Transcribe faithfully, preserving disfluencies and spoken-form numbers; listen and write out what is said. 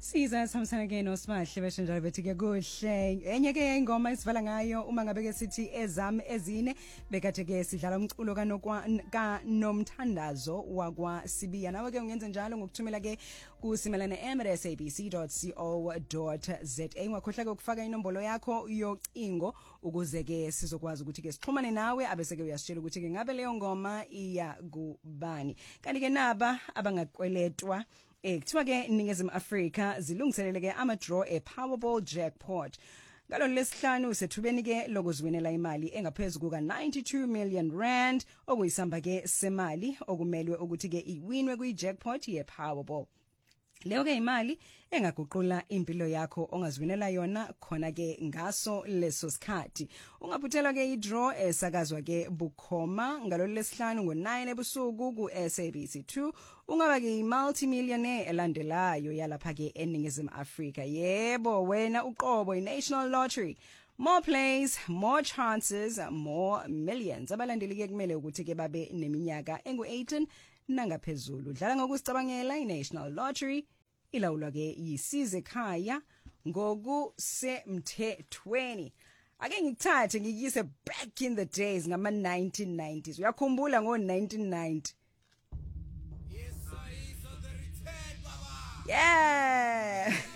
Siza samsana ke noSimahle besho njalo bethi ke kuhle enye ke ingoma isivala ngayo uma ngabe ke sithi ezami ezine bekade ke sidlala umculo kanokwa kaNomthandazo wakwa Sibiya nawe ke ungenza njalo ngokuthumela ke kusimelane em at s a b c dot co dot z a ungakhohlwa ke ukufaka inombolo yakho yocingo ukuze ke sizokwazi ukuthi ke sixhumane nawe abese ke uyasitshela ukuthi ke ngabe leyo ngoma iya kubani kanti ke naba abangakweletwa Eh kuthiwa ke Ningizimu Afrika zilungiselele ke ama draw e Powerball jackpot ngalolu lesihlanu sethubeni ke lokuziwinela imali engaphezulu kuka ninety-two million rand okuyisamba ke semali okumelwe ukuthi ke iwinwe kwi jackpot ye Powerball. Leyo ke imali engaguqula impilo yakho ongaziwinela yona khona ke ngaso leso sikhathi. Ungaphuthela ke idraw esakazwa ke bukhoma ngalolu lesihlanu ngo nine ebusuku ku S A B C two. Ungaba ke multimillionaire elandelayo yalapha ke eNingizimu Afrika. Yebo wena uqobo iNational Lottery. More plays, more chances, more millions. Abalandeli ke kumele ukuthi ke babe neminyaka engu eighteen nangaphezulu. Dlala ngokusicabangela iNational Lottery ilawulwa ke yisize ekhaya ngokusemthethweni. Ake ngikuthathe ngikuyise back in the days ngama nineteen nineties. Uyakhumbula ngo nineteen ninety? Yes, I is on the return, baba. Yeah.